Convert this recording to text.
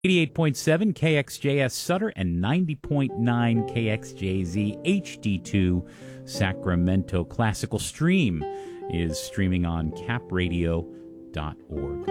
88.7 KXJS Sutter and 90.9 KXJZ HD2 Sacramento. Classical Stream is streaming on capradio.org.